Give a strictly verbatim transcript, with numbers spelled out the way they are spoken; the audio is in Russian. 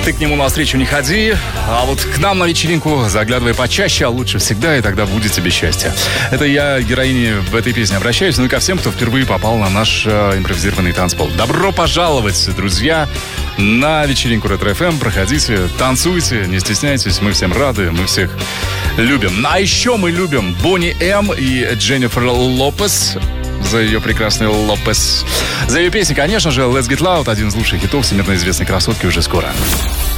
Ты к нему навстречу не ходи, а вот к нам на вечеринку заглядывай почаще, а лучше всегда, и тогда будет тебе счастье. Это я, героине в этой песне, обращаюсь, ну и ко всем, кто впервые попал на наш э, импровизированный танцпол. Добро пожаловать, друзья, на вечеринку Ретро-эф эм. Проходите, танцуйте, не стесняйтесь, мы всем рады, мы всех любим. А еще мы любим Бонни М и Дженнифер Лопес. За ее прекрасный Лопес. За ее песню, конечно же, Let's Get Loud, один из лучших хитов всемирно известной красотки, уже скоро.